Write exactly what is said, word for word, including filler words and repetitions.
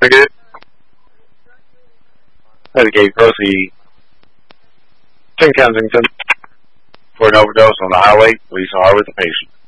Good. Medicaid proceed. Ten Kensington for an overdose on the highway. Police are with the patient.